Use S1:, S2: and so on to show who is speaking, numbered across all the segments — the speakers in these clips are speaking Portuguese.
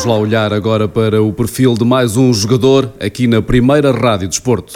S1: Vamos lá olhar agora para o perfil de mais um jogador aqui na primeira Rádio Desporto.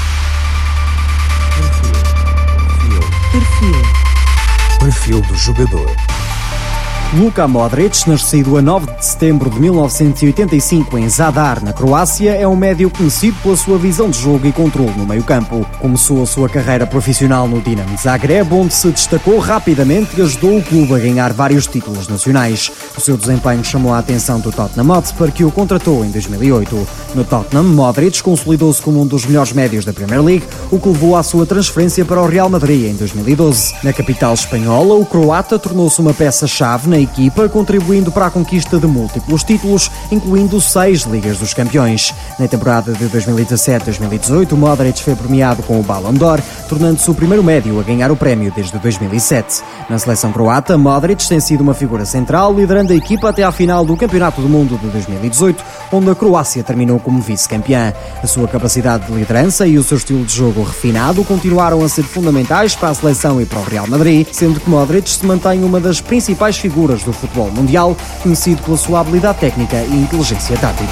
S2: Perfil do jogador.
S3: Luka Modric, nascido a 9 de setembro de 1985 em Zadar, na Croácia, é um médio conhecido pela sua visão de jogo e controle no meio-campo. Começou a sua carreira profissional no Dinamo Zagreb, onde se destacou rapidamente e ajudou o clube a ganhar vários títulos nacionais. O seu desempenho chamou a atenção do Tottenham Hotspur, que o contratou em 2008. No Tottenham, Modric consolidou-se como um dos melhores médios da Premier League, o que levou à sua transferência para o Real Madrid em 2012. Na capital espanhola, o croata tornou-se uma peça-chave na equipa, contribuindo para a conquista de múltiplos títulos, incluindo 6 Ligas dos Campeões. Na temporada de 2017-2018, Modric foi premiado com o Ballon d'Or, tornando-se o primeiro médio a ganhar o prémio desde 2007. Na seleção croata, Modric tem sido uma figura central, liderando a equipa até à final do Campeonato do Mundo de 2018, onde a Croácia terminou como vice-campeã. A sua capacidade de liderança e o seu estilo de jogo refinado continuaram a ser fundamentais para a seleção e para o Real Madrid, sendo que Modric se mantém uma das principais figuras do futebol mundial, conhecido pela sua habilidade técnica e inteligência tática.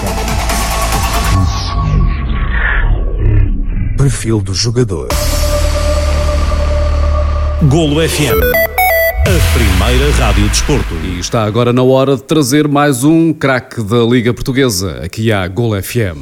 S2: Perfil do jogador.
S4: Golo FM, a primeira rádio desporto.
S1: E está agora na hora de trazer mais um craque da Liga Portuguesa. Aqui há Golo FM.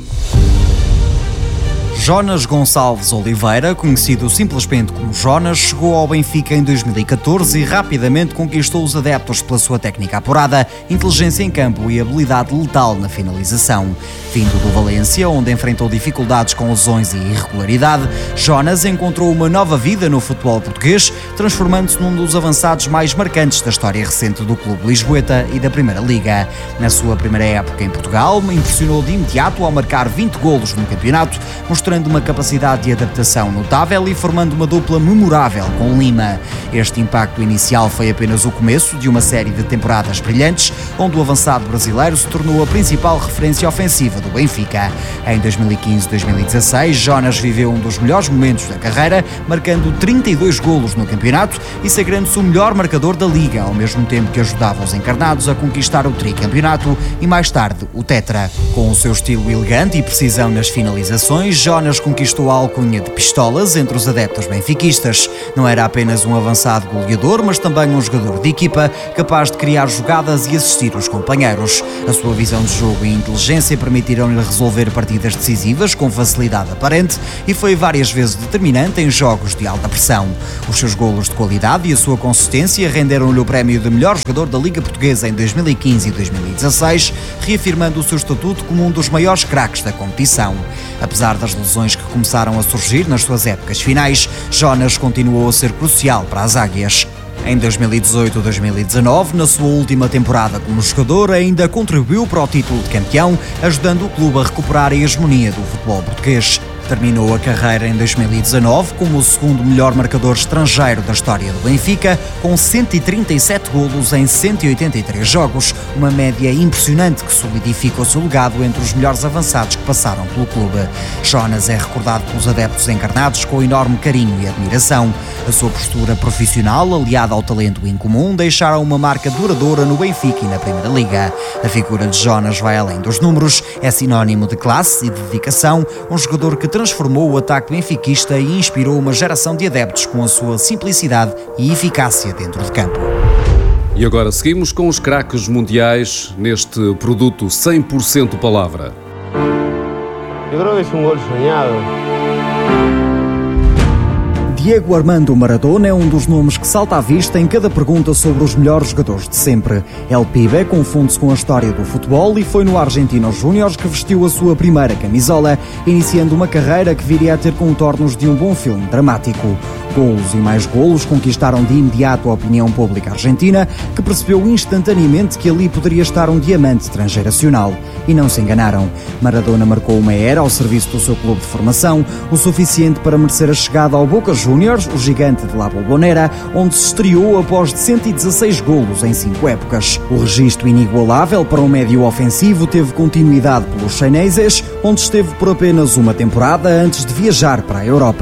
S3: Jonas Gonçalves Oliveira, conhecido simplesmente como Jonas, chegou ao Benfica em 2014 e rapidamente conquistou os adeptos pela sua técnica apurada, inteligência em campo e habilidade letal na finalização. Vindo do Valência, onde enfrentou dificuldades com lesões e irregularidade, Jonas encontrou uma nova vida no futebol português, transformando-se num dos avançados mais marcantes da história recente do clube lisboeta e da Primeira Liga. Na sua primeira época em Portugal, impressionou de imediato ao marcar 20 golos no campeonato, mostrando uma capacidade de adaptação notável e formando uma dupla memorável com Lima. Este impacto inicial foi apenas o começo de uma série de temporadas brilhantes, onde o avançado brasileiro se tornou a principal referência ofensiva do Benfica. Em 2015-2016, Jonas viveu um dos melhores momentos da carreira, marcando 32 golos no campeonato e sagrando-se o melhor marcador da Liga, ao mesmo tempo que ajudava os encarnados a conquistar o tricampeonato e mais tarde o tetra. Com o seu estilo elegante e precisão nas finalizações, Jonas conquistou a alcunha de pistolas entre os adeptos benfiquistas. Não era apenas um avançado goleador, mas também um jogador de equipa capaz de criar jogadas e assistir os companheiros. A sua visão de jogo e inteligência permitiram-lhe resolver partidas decisivas com facilidade aparente e foi várias vezes determinante em jogos de alta pressão. Os seus golos de qualidade e a sua consistência renderam-lhe o prémio de melhor jogador da Liga Portuguesa em 2015 e 2016, reafirmando o seu estatuto como um dos maiores craques da competição. Apesar das lesões que começaram a surgir nas suas épocas finais, Jonas continuou a ser crucial para as Águias. Em 2018-2019, na sua última temporada como jogador, ainda contribuiu para o título de campeão, ajudando o clube a recuperar a hegemonia do futebol português. Terminou a carreira em 2019 como o segundo melhor marcador estrangeiro da história do Benfica, com 137 golos em 183 jogos, uma média impressionante que solidifica o seu legado entre os melhores avançados que passaram pelo clube. Jonas é recordado pelos adeptos encarnados com enorme carinho e admiração. A sua postura profissional, aliada ao talento incomum, deixaram uma marca duradoura no Benfica e na Primeira Liga. A figura de Jonas vai além dos números, é sinónimo de classe e de dedicação, um jogador que transformou o ataque benfiquista e inspirou uma geração de adeptos com a sua simplicidade e eficácia dentro de campo.
S1: E agora seguimos com os craques mundiais neste produto 100% palavra.
S5: Eu creo que é gol sonhado.
S3: Diego Armando Maradona é um dos nomes que salta à vista em cada pergunta sobre os melhores jogadores de sempre. El Pibe confunde-se com a história do futebol e foi no Argentinos Júniors que vestiu a sua primeira camisola, iniciando uma carreira que viria a ter contornos de um bom filme dramático. Golos e mais golos conquistaram de imediato a opinião pública argentina, que percebeu instantaneamente que ali poderia estar um diamante transgeracional. E não se enganaram. Maradona marcou uma era ao serviço do seu clube de formação, o suficiente para merecer a chegada ao Boca Juniors, o gigante de La Bombonera, onde se estreou após 116 golos em 5 épocas. O registro inigualável para um médio ofensivo teve continuidade pelos chineses, onde esteve por apenas uma temporada antes de viajar para a Europa.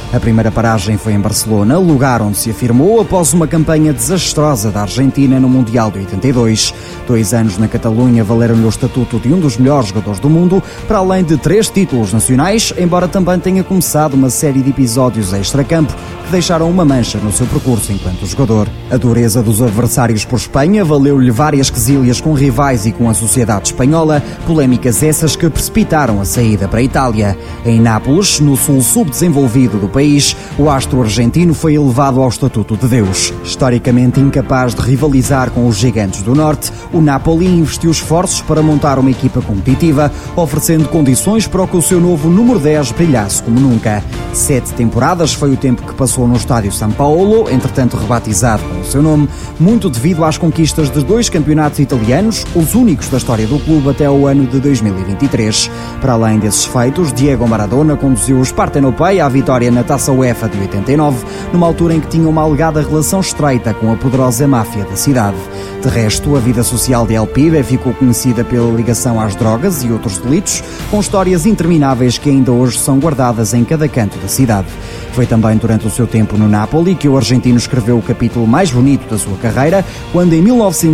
S3: A primeira paragem foi em Barcelona, lugar onde se afirmou após uma campanha desastrosa da Argentina no Mundial de 82. 2 anos na Catalunha valeram-lhe o estatuto de um dos melhores jogadores do mundo, para além de 3 títulos nacionais, embora também tenha começado uma série de episódios extracampo que deixaram uma mancha no seu percurso enquanto jogador. A dureza dos adversários por Espanha valeu-lhe várias quesílias com rivais e com a sociedade espanhola, polémicas essas que precipitaram a saída para a Itália. Em Nápoles, no sul subdesenvolvido do país, o astro argentino foi elevado ao estatuto de Deus. Historicamente incapaz de rivalizar com os gigantes do norte, o Napoli investiu esforços para montar uma equipa competitiva, oferecendo condições para que o seu novo número 10 brilhasse como nunca. 7 temporadas foi o tempo que passou no estádio São Paulo, entretanto rebatizado com o seu nome, muito devido às conquistas de 2 campeonatos italianos, os únicos da história do clube até o ano de 2023. Para além desses feitos, Diego Maradona conduziu os Partenopei à vitória na Taça UEFA de 89, numa altura em que tinha uma alegada relação estreita com a poderosa máfia da cidade. De resto, a vida social de El Pibe ficou conhecida pela ligação às drogas e outros delitos, com histórias intermináveis que ainda hoje são guardadas em cada canto da cidade. Foi também durante o seu tempo no Napoli que o argentino escreveu o capítulo mais bonito da sua carreira, quando em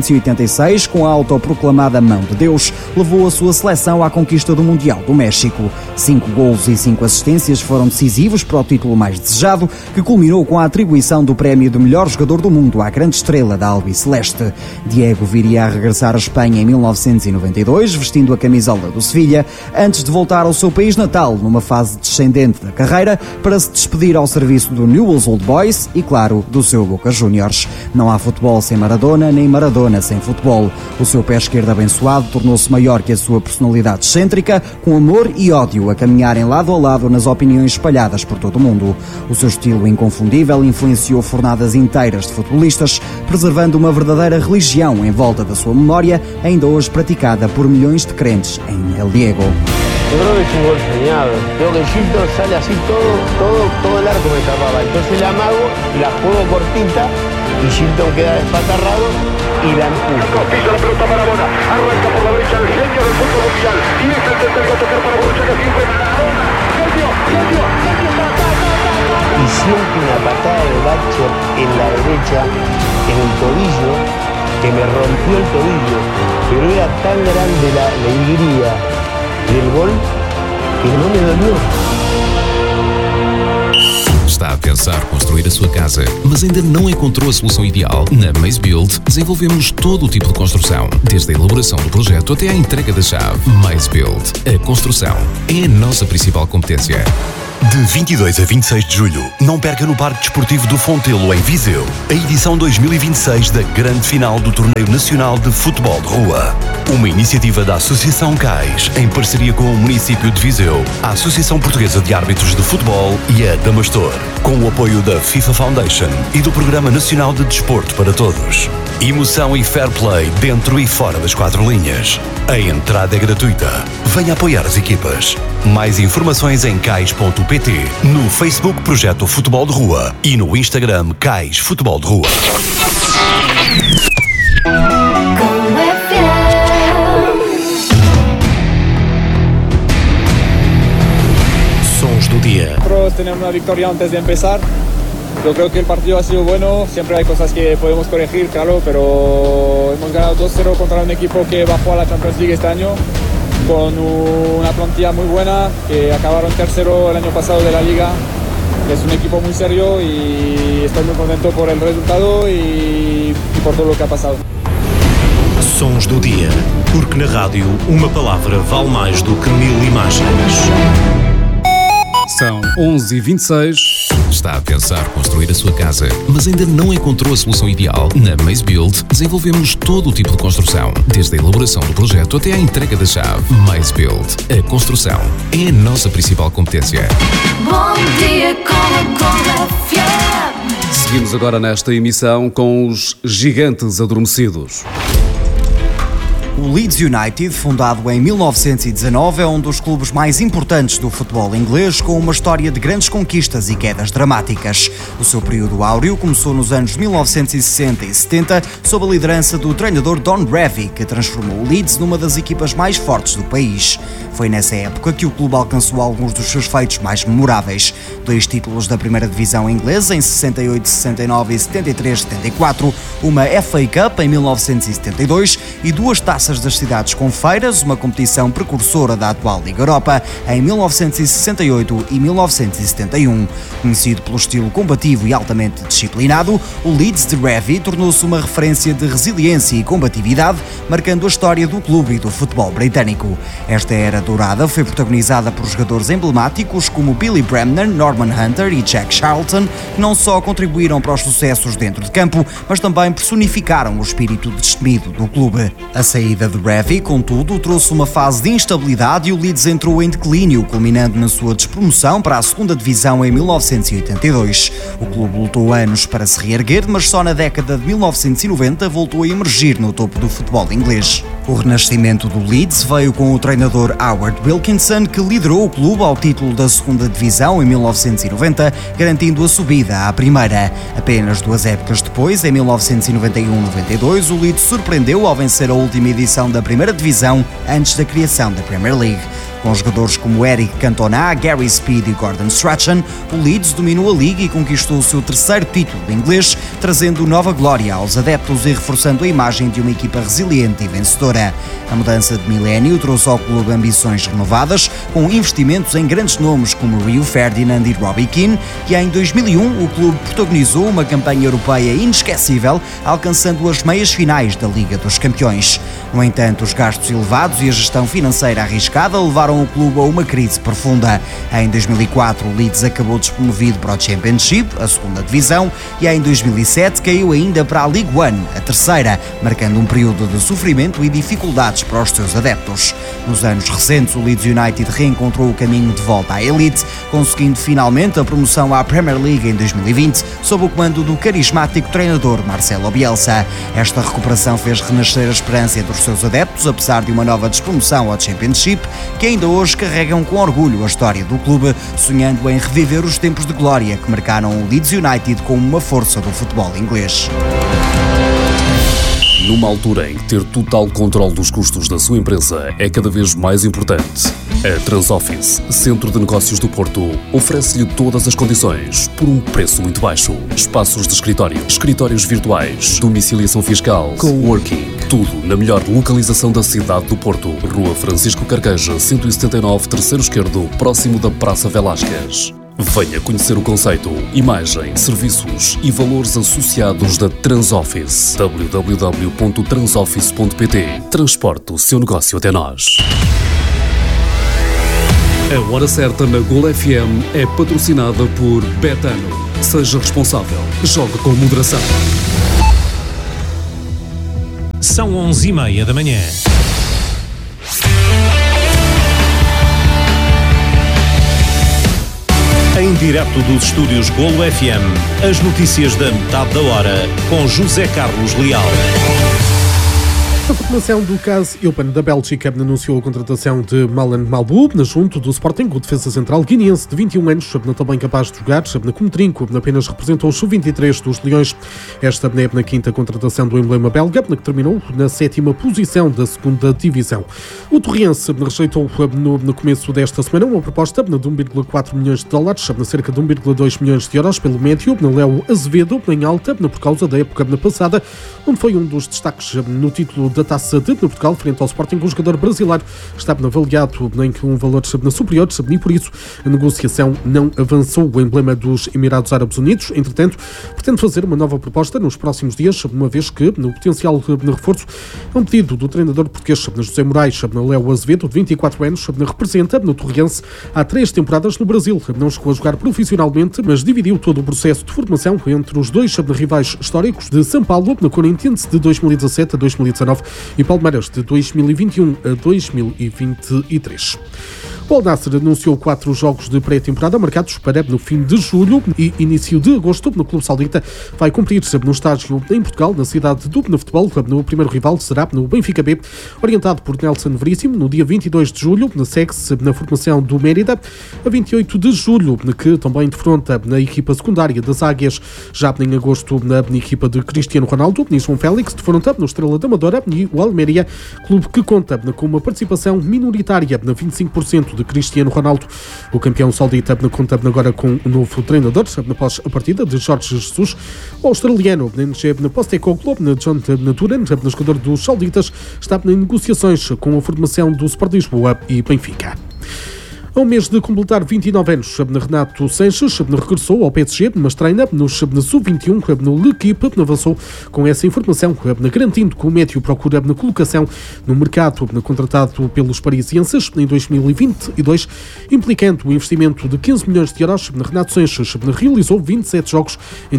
S3: 1986, com a autoproclamada Mão de Deus, levou a sua seleção à conquista do Mundial do México. 5 golos e 5 assistências foram decisivos para o título mais desejado, que culminou com a atribuição do prémio de melhor jogador do mundo à grande estrela da albiceleste. Diego viria a regressar à Espanha em 1992, vestindo a camisola do Sevilha, antes de voltar ao seu país natal, numa fase descendente da carreira, para se despedir ao serviço do Newell's Old Boys e, claro, do seu Boca Juniors. Não há futebol sem Maradona, nem Maradona sem futebol. O seu pé esquerdo abençoado tornou-se maior que a sua personalidade excêntrica, com amor e ódio a caminharem lado a lado nas opiniões espalhadas por todo o mundo. O seu estilo inconfundível influenciou fornadas inteiras de futebolistas, preservando uma verdadeira religião em volta da sua memória, ainda hoje praticada por milhões de crentes em El Diego.
S5: Yo creo que es un gol soñado. Creo que Gilton sale así todo el arco me tapaba. Entonces la amago, la juego cortita y Gilton queda despatarrado y la empuja.
S6: Pisa la pelota para Maradona, arranca por la derecha el genio del fútbol mundial y es el tercero a tocar para Borussia que siempre Maradona. Genio,
S5: y siente una patada de Batcher en la derecha, en el tobillo, que me rompió el tobillo, pero era tan grande la alegría del gol que no me dolió.
S7: Está a pensar construir a sua casa, mas ainda não encontrou a solução ideal? Na Maze Build desenvolvemos todo o tipo de construção, desde a elaboração do projeto até à entrega da chave. Maze Build. A construção é a nossa principal competência.
S8: De 22 a 26 de julho, não perca no Parque Desportivo do Fontelo, em Viseu, a edição 2026 da grande final do Torneio Nacional de Futebol de Rua. Uma iniciativa da Associação CAIS, em parceria com o município de Viseu, a Associação Portuguesa de Árbitros de Futebol e a Damastor, com o apoio da FIFA Foundation e do Programa Nacional de Desporto para Todos. Emoção e fair play dentro e fora das 4 linhas. A entrada é gratuita. Venha apoiar as equipas. Mais informações em cais.pt, no Facebook Projeto Futebol de Rua e no Instagram CAIS Futebol de Rua.
S4: Sons do dia.
S9: Nosotros tenemos una victoria antes de empezar. Yo creo que el partido ha sido bueno, siempre hay cosas que podemos corregir, claro, pero hemos ganado 2-0 contra un equipo que bajó a la Champions League este año, con una plantilla muy buena, que acabaron tercero el año pasado de la Liga. Es un equipo muy serio y estoy muy contento por el resultado y por todo lo que ha pasado.
S4: Sons do dia, porque na rádio uma palavra vale mais do que 1000 imagens.
S1: São 11h26.
S7: Está a pensar construir a sua casa, mas ainda não encontrou a solução ideal? Na Maze Build desenvolvemos todo o tipo de construção, desde a elaboração do projeto até à entrega da chave. Maze Build. A construção é a nossa principal competência.
S10: Bom dia com a FM.
S1: Seguimos agora nesta emissão com os Gigantes Adormecidos.
S3: O Leeds United, fundado em 1919, é um dos clubes mais importantes do futebol inglês, com uma história de grandes conquistas e quedas dramáticas. O seu período áureo começou nos anos 1960 e 70, sob a liderança do treinador Don Revie, que transformou o Leeds numa das equipas mais fortes do país. Foi nessa época que o clube alcançou alguns dos seus feitos mais memoráveis. 2 títulos da primeira divisão inglesa em 68, 69 e 73, 74, uma FA Cup em 1972 e 2 taças das cidades com feiras, uma competição precursora da atual Liga Europa, em 1968 e 1971. Conhecido pelo estilo combativo e altamente disciplinado, o Leeds de Revie tornou-se uma referência de resiliência e combatividade, marcando a história do clube e do futebol britânico. Esta era dourada foi protagonizada por jogadores emblemáticos como Billy Bremner, Norman Hunter e Jack Charlton, que não só contribuíram para os sucessos dentro de campo, mas também personificaram o espírito destemido do clube. A saída de Revie, contudo, trouxe uma fase de instabilidade e o Leeds entrou em declínio, culminando na sua despromoção para a segunda divisão em 1982. O clube lutou anos para se reerguer, mas só na década de 1990 voltou a emergir no topo do futebol inglês. O renascimento do Leeds veio com o treinador Howard Wilkinson, que liderou o clube ao título da segunda divisão em 1990, garantindo a subida à primeira. Apenas 2 épocas depois, em 1991-92, o Leeds surpreendeu ao vencer a última edição da primeira divisão antes da criação da Premier League. Com jogadores como Eric Cantona, Gary Speed e Gordon Strachan, o Leeds dominou a Liga e conquistou o seu 3º título inglês, trazendo nova glória aos adeptos e reforçando a imagem de uma equipa resiliente e vencedora. A mudança de milénio trouxe ao clube ambições renovadas, com investimentos em grandes nomes como Rio Ferdinand e Robbie Keane, e em 2001 o clube protagonizou uma campanha europeia inesquecível, alcançando as meias finais da Liga dos Campeões. No entanto, os gastos elevados e a gestão financeira arriscada levaram o clube a uma crise profunda. Em 2004, o Leeds acabou despromovido para o Championship, a segunda divisão, e em 2007 caiu ainda para a League One, a terceira, marcando um período de sofrimento e dificuldades para os seus adeptos. Nos anos recentes, o Leeds United reencontrou o caminho de volta à elite, conseguindo finalmente a promoção à Premier League em 2020, sob o comando do carismático treinador Marcelo Bielsa. Esta recuperação fez renascer a esperança entre os seus adeptos, apesar de uma nova despromoção ao Championship, que ainda hoje carregam com orgulho a história do clube, sonhando em reviver os tempos de glória que marcaram o Leeds United como uma força do futebol inglês.
S1: Numa altura em que ter total controle dos custos da sua empresa é cada vez mais importante, a Transoffice, Centro de Negócios do Porto, oferece-lhe todas as condições por um preço muito baixo. Espaços de escritório, escritórios virtuais, domiciliação fiscal, coworking, tudo na melhor localização da cidade do Porto. Rua Francisco Carqueja, 179, terceiro esquerdo, próximo da Praça Velásquez. Venha conhecer o conceito, imagem, serviços e valores associados da Transoffice. www.transoffice.pt. Transporte o seu negócio até nós. A Hora Certa na Gol FM é patrocinada por Betano. Seja responsável. Jogue com moderação.
S4: São 11h30 da manhã. Em direto dos estúdios Golo FM, as notícias da metade da hora, com José Carlos Leal.
S11: A formação do caso Eupen da Bélgica anunciou a contratação de Malan Malbu, junto do Sporting, o defesa central guineense de 21 anos, também capaz de jogar, como trinco, apenas representou o sub-23 dos Leões. Esta é na 5ª contratação do emblema belga, que terminou na 7ª posição da 2ª divisão. O Torriense rejeitou no começo desta semana uma proposta de 1,4 milhões de dólares, cerca de 1,2 milhões de euros, pelo médio Léo Azevedo, em alta, por causa da época passada, onde foi um dos destaques no título da Taça de Portugal, frente ao Sporting. O jogador brasileiro estava avaliado em um valor superior e por isso a negociação não avançou. O emblema dos Emirados Árabes Unidos, entretanto, pretende fazer uma nova proposta nos próximos dias, uma vez que no potencial reforço é um pedido do treinador português José Moraes. Léo Azevedo, de 24 anos, representa no Torriense há 3 temporadas no Brasil. Não chegou a jogar profissionalmente, mas dividiu todo o processo de formação entre os 2 rivais históricos de São Paulo, no Corinthians de 2017 a 2019 e Palmeiras de 2021 a 2023. O Al Nassr anunciou 4 jogos de pré-temporada marcados para no fim de julho e início de agosto. No clube saudita vai cumprir-se no estágio em Portugal, na cidade do Benfica. No primeiro rival será no Benfica B, orientado por Nelson Veríssimo, no dia 22 de julho. Segue-se na formação do Mérida. A 28 de julho, que também defronta na equipa secundária das Águias. Já em agosto, na equipa de Cristiano Ronaldo, e João Félix, defronta no Estrela da Amadora e o Almeria, clube que conta com uma participação minoritária na 25% de Cristiano Ronaldo. O campeão saudita conta agora com um novo treinador, após a partida de Jorge Jesus. O australiano, na Postecoglou, John Duran, jogador dos sauditas, está em negociações com a formação do Sport Lisboa e Benfica. Há um mês de completar 29 anos, Renato Sanches regressou ao PSG, mas treina no Sub-21 no L'Équipe. Avançou com essa informação, garantindo que o médio procura na colocação no mercado contratado pelos parisienses em 2022, implicando o investimento de 15 milhões de euros. Renato Sanches realizou 27 jogos em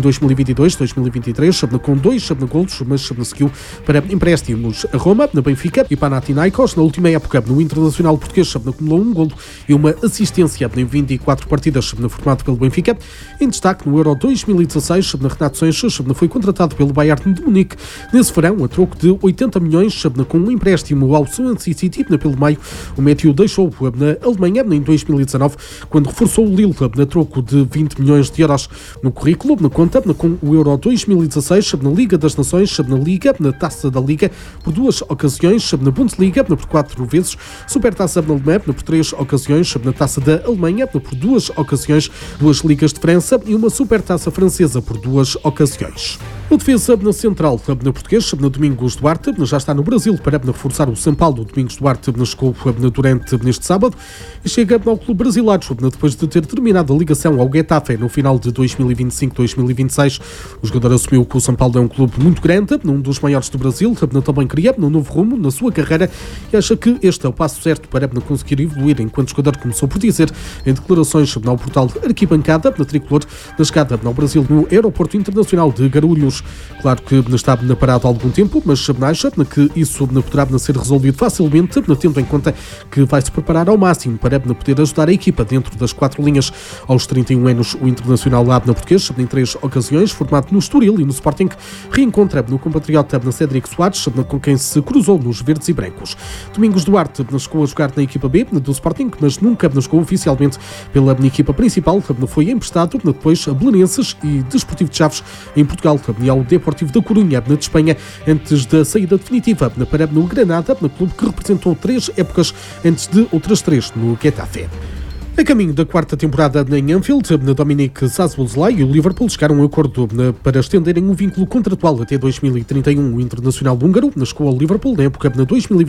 S11: 2022-2023, com 2 golos, mas seguiu para empréstimos a Roma, na Benfica e Panathinaikos. Na última época, no Internacional português, acumulou um golo e uma assistência em 24 partidas no formato pelo Benfica. Em destaque no Euro 2016, Renato Sanches foi contratado pelo Bayern de Munique nesse verão a troco de 80 milhões com um empréstimo ao Swansea City. Pelo meio, o médio deixou na Alemanha em 2019, quando reforçou o Lille a troco de 20 milhões de euros. No currículo, na conta com o Euro 2016, na Liga das Nações, na Liga, na Taça da Liga por 2 ocasiões, na Bundesliga por 4 vezes, Supertaça alemã por 3 ocasiões, na Taça da Alemanha por 2 ocasiões, 2 Ligas de França e uma Supertaça francesa por 2 ocasiões. O defesa central na português, na Domingos Duarte, já está no Brasil para reforçar o São Paulo. Domingos Duarte chegou durante neste sábado e chega ao clube brasileiro depois de ter terminado a ligação ao Getafe no final de 2025-2026. O jogador assumiu que o São Paulo é um clube muito grande, um dos maiores do Brasil, também queria um novo rumo na sua carreira e acha que este é o passo certo para conseguir evoluir, enquanto jogador começou por dizer em declarações ao portal Arquibancada, na tricolor, na chegada ao Brasil no Aeroporto Internacional de Guarulhos. Claro que está parado há algum tempo, mas acha que isso poderá ser resolvido facilmente, tendo em conta que vai se preparar ao máximo para poder ajudar a equipa dentro das 4 linhas. Aos 31 anos, o Internacional lá na português, em 3 ocasiões, formado no Estoril e no Sporting, reencontra no compatriota na Cédric Soares, com quem se cruzou nos verdes e brancos. Domingos Duarte chegou a jogar na equipa B do Sporting, mas nunca chegou oficialmente pela equipa principal. Foi emprestado depois a Belenenses e Desportivo de Chaves em Portugal e ao Deportivo da Corunha de Espanha, antes da saída definitiva para no Granada, no clube que representou 3 épocas antes de outras 3 no Getafe. A caminho da 4ª temporada em Anfield, Dominic Szoboszlai e o Liverpool chegaram a um acordo para estenderem um vínculo contratual até 2031. O internacional húngaro chegou ao Liverpool na época de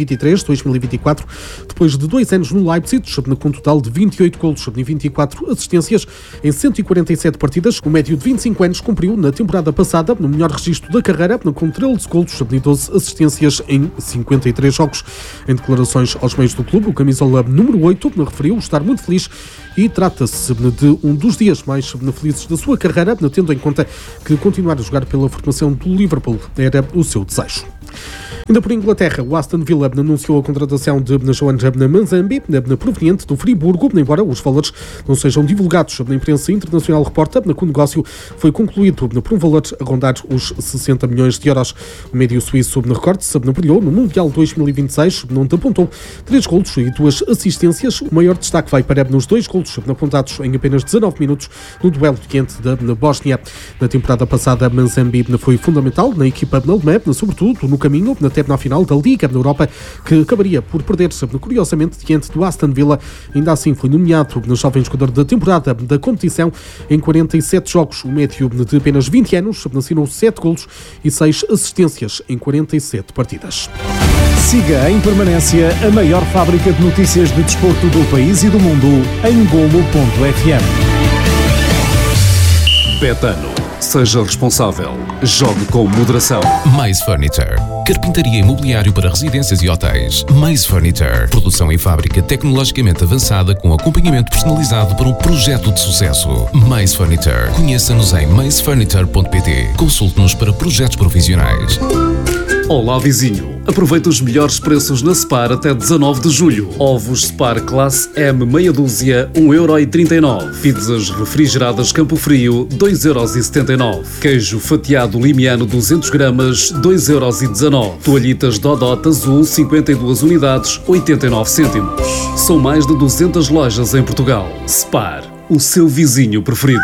S11: 2023-2024, depois de 2 anos no Leipzig, com um total de 28 golos e 24 assistências em 147 partidas. O médio de 25 anos cumpriu na temporada passada no melhor registro da carreira, com 13 golos e 12 assistências em 53 jogos. Em declarações aos meios do clube, o camisola número 8 referiu estar muito feliz e trata-se de um dos dias mais felizes da sua carreira, tendo em conta que continuar a jogar pela formação do Liverpool era o seu desejo. Ainda por Inglaterra, o Aston Villa anunciou a contratação de Joan Manzambi, proveniente do Friburgo, embora os valores não sejam divulgados. A imprensa internacional reporta que o negócio foi concluído por um valor a rondar os 60 milhões de euros. O médio suíço recorde-se brilhou no Mundial 2026, onde apontou 3 golos e 2 assistências. O maior destaque vai para nos 2 golos apontados em apenas 19 minutos no duelo diante da Bósnia. Na temporada passada, Manzambi foi fundamental na equipa alemã, sobretudo no caminho até na final da Liga na Europa, que acabaria por perder-se curiosamente diante do Aston Villa. Ainda assim foi nomeado no jovem jogador da temporada da competição em 47 jogos. O médio de apenas 20 anos assinou 7 golos e 6 assistências em 47 partidas.
S12: Siga em permanência a maior fábrica de notícias de desporto do país e do mundo em Golo.fm.
S1: Betano. Seja responsável. Jogue com moderação.
S7: Mais Furniture. Carpintaria e mobiliário para residências e hotéis. Mais Furniture. Produção em fábrica tecnologicamente avançada com acompanhamento personalizado para um projeto de sucesso. Mais Furniture. Conheça-nos em maisfurniture.pt. Consulte-nos para projetos profissionais.
S1: Olá vizinho, aproveita os melhores preços na Spar até 19 de julho. Ovos Spar classe M meia dúzia, 1,39€. Pizzas refrigeradas Campo Frio, 2,79€. Queijo fatiado limiano 200 gramas, 2,19€. Toalhitas Dodot azul, 52 unidades, 89 cêntimos. São mais de 200 lojas em Portugal. Spar, o seu vizinho preferido.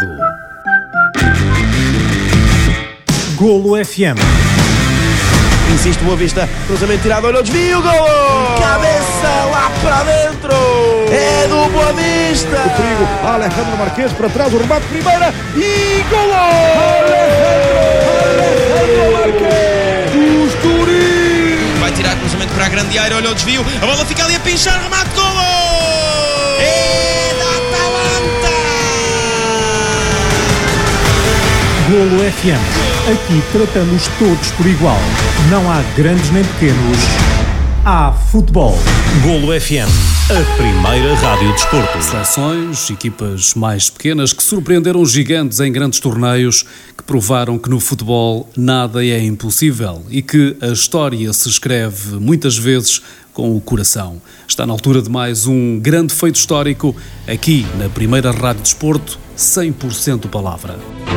S12: Golo FM.
S13: Insiste, Boa Vista, cruzamento tirado, olha o desvio, golo! Cabeça lá para dentro! É do Boa Vista!
S12: O perigo, Alejandro Marquês para trás, o remate, primeira e golo! Alejandro Marquês! Os Turim!
S13: Vai tirar cruzamento para a grande área, olha o desvio, a bola fica ali a pinchar, remate, golo! É da Atalanta!
S12: Golo FM. Aqui tratamos todos por igual. Não há grandes nem pequenos. Há futebol.
S4: Golo FM, a primeira rádio de desporto.
S1: Seleções, equipas mais pequenas que surpreenderam gigantes em grandes torneios, que provaram que no futebol nada é impossível e que a história se escreve muitas vezes com o coração. Está na altura de mais um grande feito histórico aqui na primeira rádio de desporto, 100% palavra.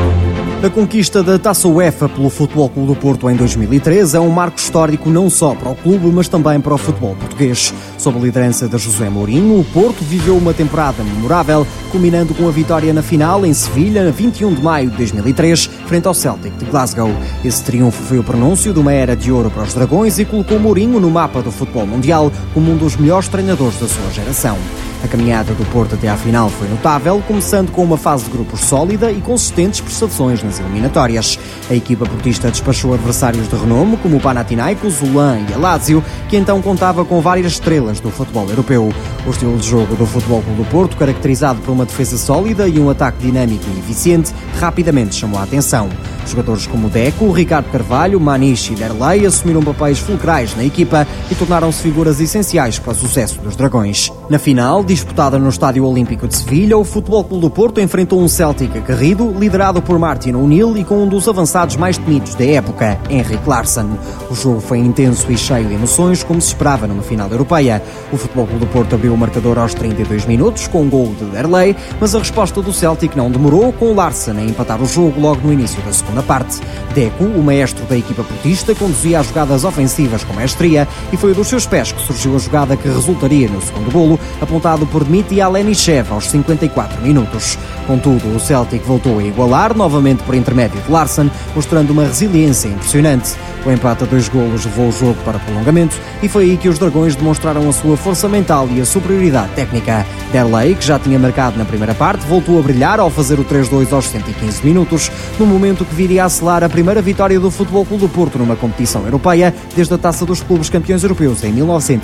S3: A conquista da Taça UEFA pelo Futebol Clube do Porto em 2003 é um marco histórico não só para o clube, mas também para o futebol português. Sob a liderança de José Mourinho, o Porto viveu uma temporada memorável, culminando com a vitória na final em Sevilha, na 21 de maio de 2003, frente ao Celtic de Glasgow. Esse triunfo foi o prenúncio de uma era de ouro para os Dragões e colocou Mourinho no mapa do futebol mundial como um dos melhores treinadores da sua geração. A caminhada do Porto até à final foi notável, começando com uma fase de grupos sólida e consistentes prestações nas eliminatórias. A equipa portista despachou adversários de renome, como o Panathinaikos, o LAN e a Lazio, que então contava com várias estrelas do futebol europeu. O estilo de jogo do Futebol Clube do Porto, caracterizado por uma defesa sólida e um ataque dinâmico e eficiente, rapidamente chamou a atenção. Jogadores como Deco, Ricardo Carvalho, Maniche e Derlei assumiram papéis fulcrais na equipa e tornaram-se figuras essenciais para o sucesso dos Dragões. Na final, disputada no Estádio Olímpico de Sevilha, o Futebol Clube do Porto enfrentou um Celtic aguerrido, liderado por Martin O'Neill e com um dos avançados mais temidos da época, Henrik Larsson. O jogo foi intenso e cheio de emoções, como se esperava numa final europeia. O Futebol Clube do Porto abriu o marcador aos 32 minutos, com um gol de Derlei, mas a resposta do Celtic não demorou, com Larsson a empatar o jogo logo no início da segunda parte. Deco, o maestro da equipa portista, conduzia as jogadas ofensivas com maestria e foi dos seus pés que surgiu a jogada que resultaria no segundo golo, apontado por Dmitry Alenichev aos 54 minutos. Contudo, o Celtic voltou a igualar, novamente por intermédio de Larsson, mostrando uma resiliência impressionante. O empate a 2 golos levou o jogo para prolongamento e foi aí que os Dragões demonstraram a sua força mental e a superioridade técnica. Derlei, que já tinha marcado na primeira parte, voltou a brilhar ao fazer o 3-2 aos 115 minutos, no momento que viria a selar a primeira vitória do Futebol Clube do Porto numa competição europeia desde a Taça dos Clubes Campeões Europeus em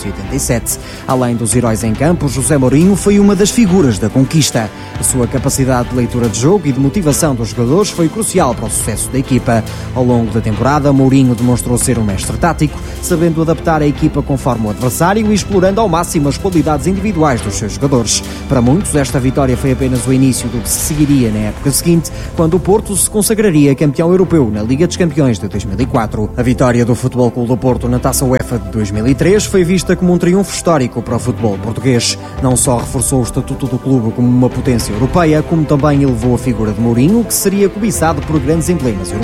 S3: 1987. Além dos heróis em campo, José Mourinho foi uma das figuras da conquista. A sua capacidade de leitura de jogo e de motivação dos jogadores foi crucial para o sucesso da equipa. Ao longo da temporada, Mourinho demonstrou ser um mestre tático, sabendo adaptar a equipa conforme o adversário e explorando ao máximo as qualidades individuais dos seus jogadores. Para muitos, esta vitória foi apenas o início do que se seguiria na época seguinte, quando o Porto se consagraria campeão europeu na Liga dos Campeões de 2004. A vitória do Futebol Clube do Porto na Taça UEFA de 2003 foi vista como um triunfo histórico para o futebol português. Não só reforçou o estatuto do clube como uma potência europeia, como também elevou a figura de Mourinho, que seria cobiçado por grandes emblemas europeus.